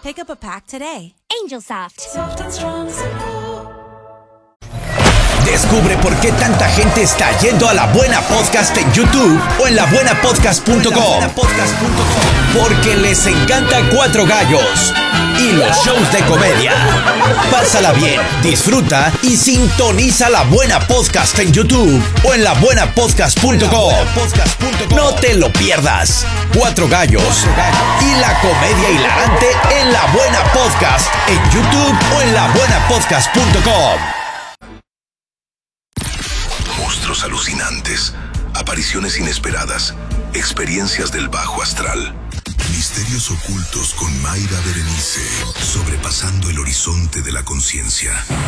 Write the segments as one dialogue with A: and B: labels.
A: Pick up a pack today.
B: Angel Soft.
A: Soft and strong, simple.
C: Descubre por qué tanta gente está yendo a La Buena Podcast en YouTube o en labuenapodcast.com. Porque les encanta Cuatro Gallos y los shows de comedia. Pásala bien, disfruta y sintoniza La Buena Podcast en YouTube o en labuenapodcast.com. No te lo pierdas. Cuatro Gallos y la comedia hilarante en La Buena Podcast en YouTube o en labuenapodcast.com.
D: Monstruos alucinantes, apariciones inesperadas, experiencias del bajo astral. Misterios ocultos con Mayra Berenice, sobrepasando el horizonte de la conciencia.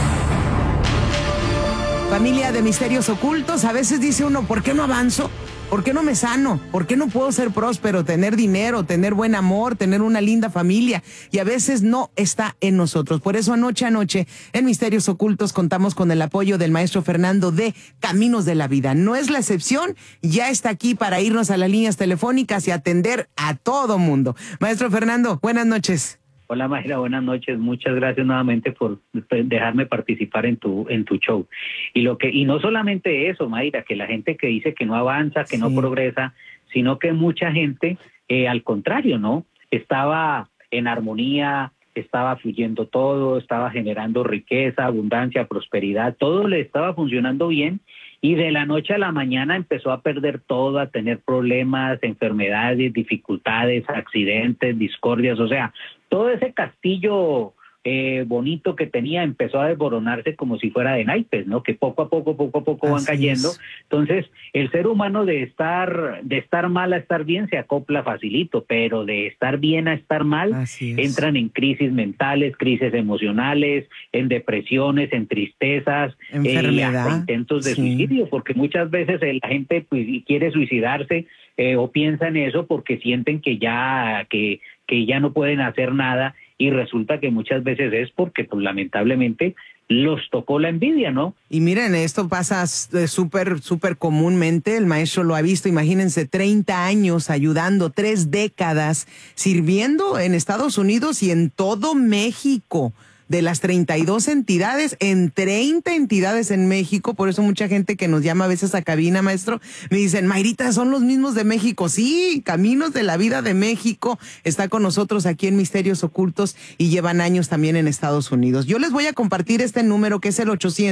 E: Familia de misterios ocultos, a veces dice uno, ¿por qué no avanzo? ¿Por qué no me sano? ¿Por qué no puedo ser próspero, tener dinero, tener buen amor, tener una linda familia? Y a veces no está en nosotros. Por eso anoche en Misterios Ocultos contamos con el apoyo del maestro Fernando de Caminos de la Vida. No es la excepción, ya está aquí para irnos a las líneas telefónicas y atender a todo mundo. Maestro Fernando, buenas noches.
F: Hola Mayra, buenas noches. Muchas gracias nuevamente por dejarme participar en tu show. Y no solamente eso, Mayra, que la gente que dice que no avanza, que no progresa, sino que mucha gente, al contrario, ¿no? Estaba en armonía, estaba fluyendo todo, estaba generando riqueza, abundancia, prosperidad, todo le estaba funcionando bien. Y de la noche a la mañana empezó a perder todo, a tener problemas, enfermedades, dificultades, accidentes, discordias, o sea, todo ese castillo bonito que tenía empezó a desboronarse como si fuera de naipes, ¿no? Que poco a poco van cayendo. Entonces, el ser humano de estar mal a estar bien se acopla facilito, pero de estar bien a estar mal entran en crisis mentales, crisis emocionales, en depresiones, en tristezas, hasta intentos de suicidio, porque muchas veces la gente pues, quiere suicidarse o piensa en eso porque sienten que ya no pueden hacer nada. Y resulta que muchas veces es porque, pues, lamentablemente, los tocó la envidia, ¿no?
E: Y miren, esto pasa súper comúnmente, el maestro lo ha visto, imagínense, 30 años ayudando, 3 décadas, sirviendo en Estados Unidos y en todo México. De las 32 entidades, en 30 entidades en México, por eso mucha gente que nos llama a veces a cabina, maestro, me dicen, Mayrita, son los mismos de México. Sí, Caminos de la Vida de México está con nosotros aquí en Misterios Ocultos y llevan años también en Estados Unidos. Yo les voy a compartir este número que es el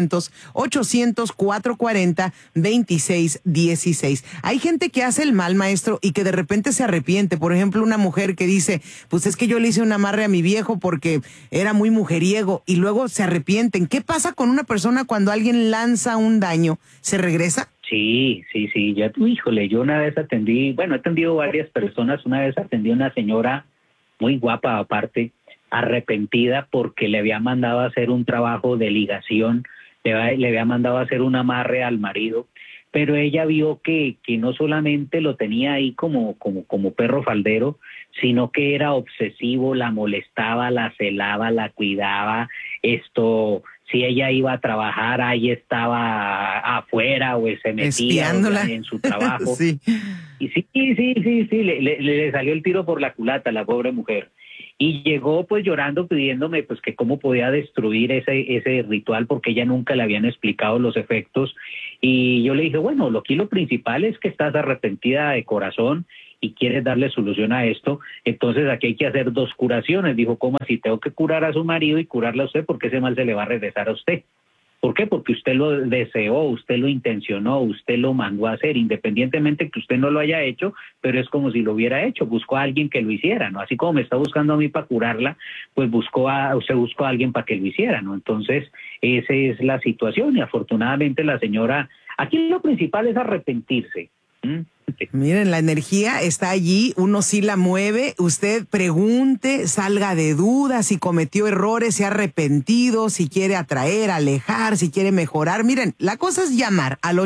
E: 800-440-2616. Hay gente que hace el mal, maestro, y que de repente se arrepiente. Por ejemplo, una mujer que dice, pues es que yo le hice un amarre a mi viejo porque era muy mujeriego, y luego se arrepienten. ¿Qué pasa con una persona cuando alguien lanza un daño? ¿Se regresa?
F: Sí, ya, híjole, yo una vez he atendido varias personas. Una vez atendí a una señora muy guapa aparte, arrepentida porque le había mandado a hacer un trabajo de ligación, le había mandado a hacer un amarre al marido, pero ella vio que no solamente lo tenía ahí como perro faldero, sino que era obsesivo, la molestaba, la celaba, la cuidaba, si ella iba a trabajar, ahí estaba afuera o se metía en su trabajo. Sí. Y sí, le salió el tiro por la culata a la pobre mujer. Y llegó pues llorando pidiéndome pues que cómo podía destruir ese ritual porque ella nunca le habían explicado los efectos. Y yo le dije, bueno, lo principal es que estás arrepentida de corazón y quieres darle solución a esto, entonces aquí hay que hacer 2 curaciones. Dijo, ¿cómo así? Tengo que curar a su marido y curarle a usted porque ese mal se le va a regresar a usted. ¿Por qué? Porque usted lo deseó, usted lo intencionó, usted lo mandó a hacer, independientemente que usted no lo haya hecho, pero es como si lo hubiera hecho, buscó a alguien que lo hiciera, ¿no? Así como me está buscando a mí para curarla, pues usted buscó a alguien para que lo hiciera, ¿no? Entonces, esa es la situación y afortunadamente la señora, aquí lo principal es arrepentirse.
E: Miren, la energía está allí, uno sí la mueve, usted pregunte, salga de dudas, si cometió errores, se ha arrepentido, si quiere atraer, alejar, si quiere mejorar. Miren, la cosa es llamar al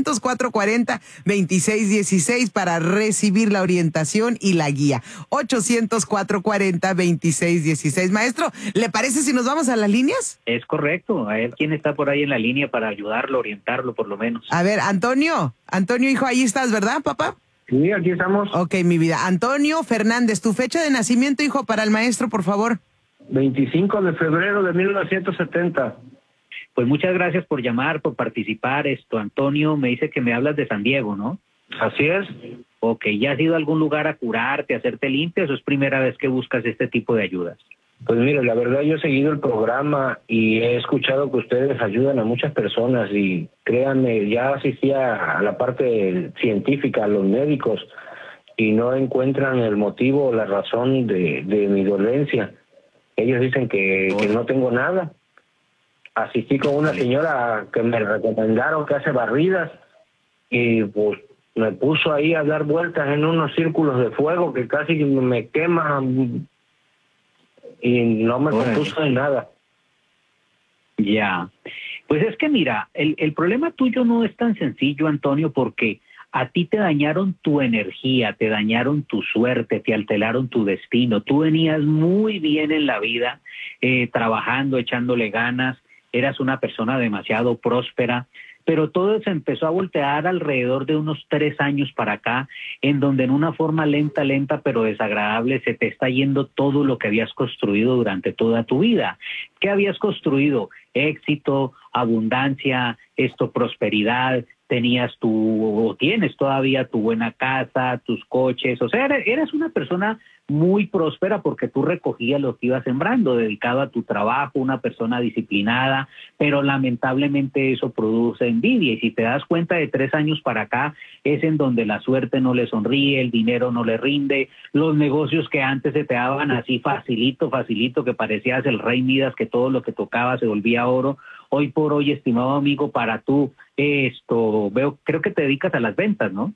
E: 800-440-2616 para recibir la orientación y la guía. 800-440-2616. Maestro, ¿le parece si nos vamos a las líneas?
F: Es correcto, a ver quién está por ahí en la línea para ayudarlo, orientarlo por lo menos.
E: A ver, Antonio, hijo, ahí estás, ¿verdad, papá?
B: Sí, aquí estamos.
E: Ok, mi vida. Antonio Fernández, tu fecha de nacimiento, hijo, para el maestro, por favor.
B: 25 de febrero de 1970.
F: Pues muchas gracias por llamar, por participar. Antonio, me dice que me hablas de San Diego, ¿no?
B: Así es.
F: Ok, ¿ya has ido a algún lugar a curarte, a hacerte limpias o es primera vez que buscas este tipo de ayudas?
B: Pues mire, la verdad yo he seguido el programa y he escuchado que ustedes ayudan a muchas personas y créanme, ya asistía a la parte científica, a los médicos y no encuentran el motivo o la razón de mi dolencia. Ellos dicen que no tengo nada. Asistí con una señora que me recomendaron que hace barridas y pues me puso ahí a dar vueltas en unos círculos de fuego que casi me queman y no me compuso de nada.
F: Ya. Pues es que mira, el problema tuyo no es tan sencillo, Antonio, porque a ti te dañaron tu energía, te dañaron tu suerte, te alteraron tu destino. Tú venías muy bien en la vida, trabajando, echándole ganas, eras una persona demasiado próspera, pero todo se empezó a voltear alrededor de unos 3 años para acá, en donde en una forma lenta, pero desagradable, se te está yendo todo lo que habías construido durante toda tu vida. ¿Qué habías construido? Éxito, abundancia, prosperidad, tienes todavía tu buena casa, tus coches, o sea, eres una persona muy próspera porque tú recogías lo que ibas sembrando, dedicado a tu trabajo, una persona disciplinada, pero lamentablemente eso produce envidia y si te das cuenta de 3 años para acá es en donde la suerte no le sonríe, el dinero no le rinde, los negocios que antes se te daban así facilito, que parecías el rey Midas, que todo lo que tocaba se volvía oro. Hoy por hoy, estimado amigo, para tú creo que te dedicas a las ventas, ¿no?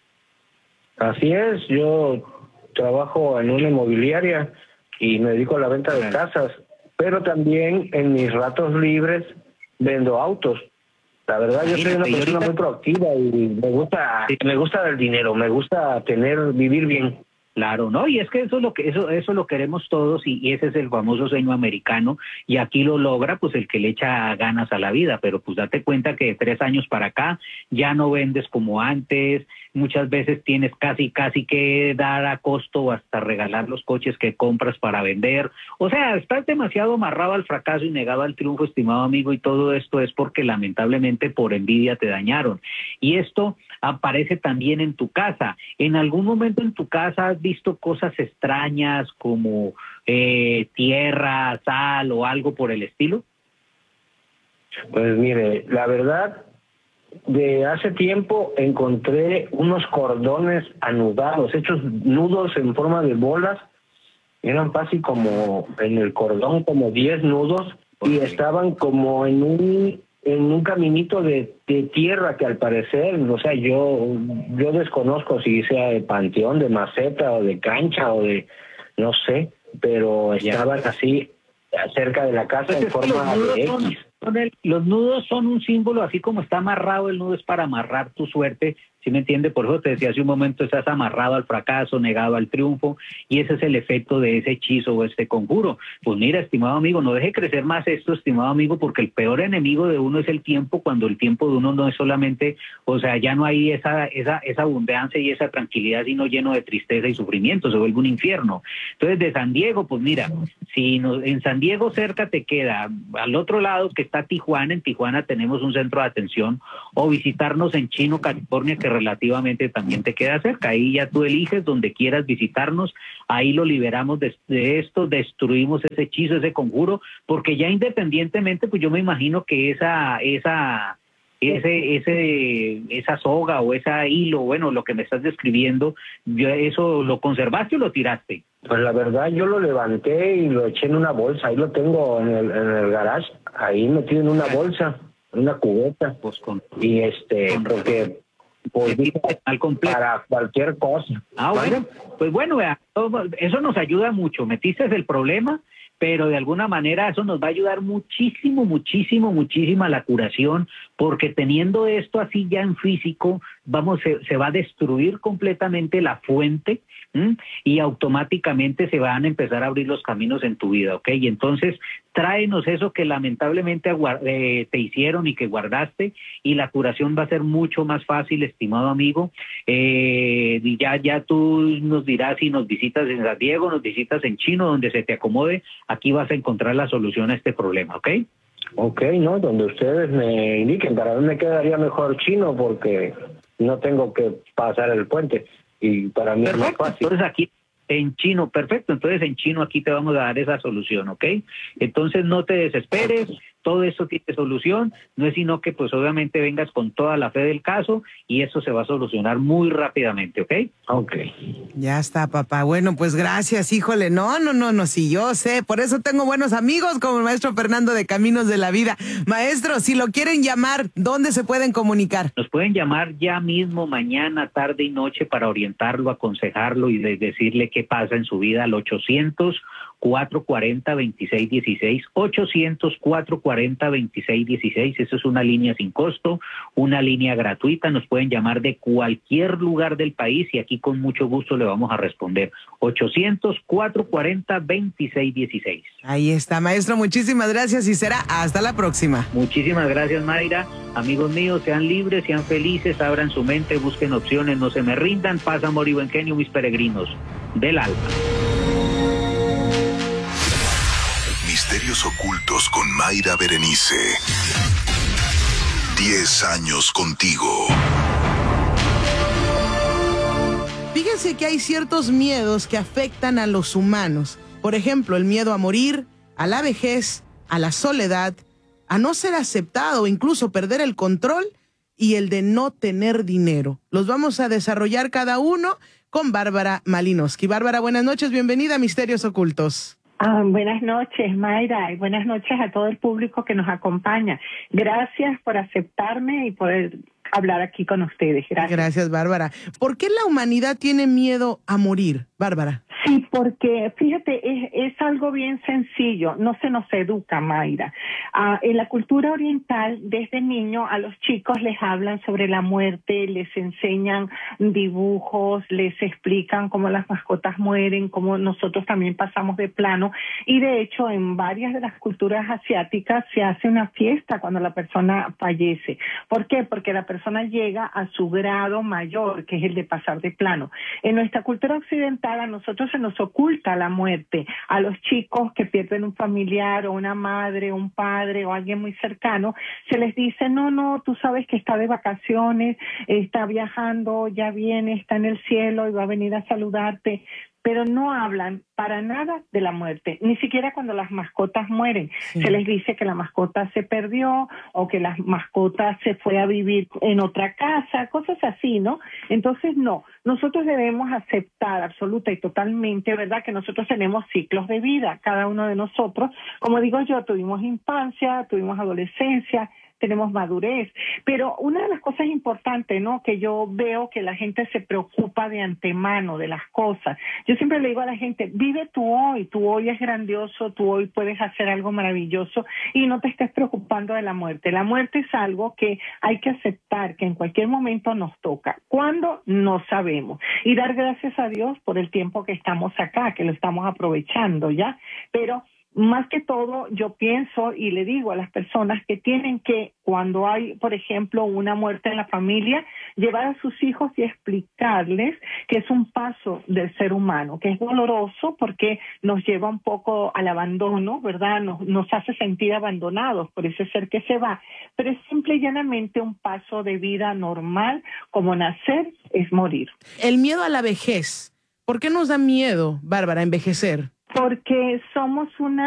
B: Así es, yo trabajo en una inmobiliaria y me dedico a la venta de casas, pero también en mis ratos libres vendo autos. La verdad, yo soy una persona muy proactiva y me gusta el dinero, me gusta vivir bien.
F: Claro, ¿no? Y es que eso lo queremos todos y ese es el famoso sueño americano y aquí lo logra pues el que le echa ganas a la vida, pero pues date cuenta que de 3 años para acá ya no vendes como antes, muchas veces tienes casi que dar a costo o hasta regalar los coches que compras para vender, o sea, estás demasiado amarrado al fracaso y negado al triunfo, estimado amigo, y todo esto es porque lamentablemente por envidia te dañaron. Y esto aparece también en tu casa. ¿En algún momento en tu casa has visto cosas extrañas como tierra, sal o algo por el estilo?
B: Pues mire, la verdad, de hace tiempo encontré unos cordones anudados, hechos nudos en forma de bolas, eran casi como en el cordón como 10 nudos y estaban como en un caminito de tierra que al parecer, o sea, yo desconozco si sea de panteón, de maceta o de cancha o de, no sé, pero estaban así cerca de la casa en forma de X.
F: Los nudos son un símbolo, así como está amarrado el nudo es para amarrar tu suerte, ¿sí me entiende? Por eso te decía hace un momento, estás amarrado al fracaso, negado al triunfo, y ese es el efecto de ese hechizo o este conjuro. Pues mira, estimado amigo, no deje crecer más esto, estimado amigo, porque el peor enemigo de uno es el tiempo, cuando el tiempo de uno no es solamente, o sea, ya no hay esa abundancia y esa tranquilidad, sino lleno de tristeza y sufrimiento, se vuelve un infierno. Entonces, de San Diego, pues mira, en San Diego cerca te queda, al otro lado que está Tijuana, en Tijuana tenemos un centro de atención, o visitarnos en Chino, California, que relativamente también te queda cerca. Ahí ya tú eliges donde quieras visitarnos, ahí lo liberamos de esto, destruimos ese hechizo, ese conjuro, porque ya independientemente, pues yo me imagino que esa soga o ese hilo, bueno, lo que me estás describiendo, ¿eso lo conservaste o lo tiraste?
B: Pues la verdad yo lo levanté y lo eché en una bolsa, ahí lo tengo en el garage, ahí metido en una bolsa, en una cubeta,
F: pues
B: y porque pues, para cualquier cosa.
F: Bueno, pues bueno, vea, eso nos ayuda mucho, metiste el problema, pero de alguna manera eso nos va a ayudar muchísimo a la curación, porque teniendo esto así ya en físico, se va a destruir completamente la fuente, y automáticamente se van a empezar a abrir los caminos en tu vida, ¿ok? Y entonces tráenos eso que lamentablemente te hicieron y que guardaste, y la curación va a ser mucho más fácil, estimado amigo. Y ya tú nos dirás si nos visitas en San Diego, nos visitas en Chino, donde se te acomode. Aquí vas a encontrar la solución a este problema, ¿ok?
B: Ok, no, donde ustedes me indiquen. Para mí me quedaría mejor Chino porque no tengo que pasar el puente y para mí es más fácil.
F: Entonces aquí en Chino, perfecto, entonces en Chino aquí te vamos a dar esa solución, ¿ok? Entonces no te desesperes, todo esto tiene solución, no es sino que pues obviamente vengas con toda la fe del caso y eso se va a solucionar muy rápidamente, ¿ok?
B: Ok.
E: Ya está, papá. Bueno, pues gracias, híjole. No, sí, yo sé. Por eso tengo buenos amigos como el maestro Fernando de Caminos de la Vida. Maestro, si lo quieren llamar, ¿dónde se pueden comunicar?
F: Nos pueden llamar ya mismo, mañana, tarde y noche, para orientarlo, aconsejarlo y decirle qué pasa en su vida al 800-440-2616, 800-440-2616. Eso es una línea sin costo, una línea gratuita. Nos pueden llamar de cualquier lugar del país y aquí con mucho gusto le vamos a responder. 800-440-2616.
E: Ahí está, maestro. Muchísimas gracias y será hasta la próxima.
F: Muchísimas gracias, Mayra. Amigos míos, sean libres, sean felices, abran su mente, busquen opciones, no se me rindan. Paz, amor y buen genio, mis peregrinos del alma.
D: Misterios ocultos con Mayra Berenice. 10 años contigo.
E: Fíjense que hay ciertos miedos que afectan a los humanos. Por ejemplo, el miedo a morir, a la vejez, a la soledad, a no ser aceptado o incluso perder el control, y el de no tener dinero. Los vamos a desarrollar cada uno con Bárbara Malinowski. Bárbara, buenas noches, bienvenida a Misterios Ocultos.
G: Buenas noches, Mayra, y buenas noches a todo el público que nos acompaña. Gracias por aceptarme y poder hablar aquí con ustedes. Gracias.
E: Gracias, Bárbara. ¿Por qué la humanidad tiene miedo a morir, Bárbara?
G: Sí, porque fíjate, es algo bien sencillo, no se nos educa, Mayra. En la cultura oriental, desde niño a los chicos les hablan sobre la muerte, les enseñan dibujos, les explican cómo las mascotas mueren, cómo nosotros también pasamos de plano, y de hecho en varias de las culturas asiáticas se hace una fiesta cuando la persona fallece. ¿Por qué? Porque la persona llega a su grado mayor, que es el de pasar de plano. En nuestra cultura occidental a nosotros se nos oculta la muerte. A los chicos que pierden un familiar o una madre, un padre o alguien muy cercano, se les dice, no, tú sabes que está de vacaciones, está viajando, ya viene, está en el cielo y va a venir a saludarte. Pero no hablan para nada de la muerte, ni siquiera cuando las mascotas mueren. Sí. Se les dice que la mascota se perdió o que la mascota se fue a vivir en otra casa, cosas así, ¿no? Entonces, no, nosotros debemos aceptar absoluta y totalmente, ¿verdad?, que nosotros tenemos ciclos de vida, cada uno de nosotros. Como digo yo, tuvimos infancia, tuvimos adolescencia, tenemos madurez, pero una de las cosas importantes, ¿no?, que yo veo que la gente se preocupa de antemano de las cosas. Yo siempre le digo a la gente, vive tu hoy es grandioso, tú hoy puedes hacer algo maravilloso y no te estés preocupando de la muerte. La muerte es algo que hay que aceptar, que en cualquier momento nos toca. ¿Cuándo? No sabemos. Y dar gracias a Dios por el tiempo que estamos acá, que lo estamos aprovechando, ¿ya? Pero más que todo, yo pienso y le digo a las personas que tienen que, cuando hay, por ejemplo, una muerte en la familia, llevar a sus hijos y explicarles que es un paso del ser humano, que es doloroso porque nos lleva un poco al abandono, ¿verdad? Nos hace sentir abandonados por ese ser que se va, pero es simple y llanamente un paso de vida normal, como nacer es morir.
E: El miedo a la vejez. ¿Por qué nos da miedo, Bárbara, envejecer?
G: Porque somos una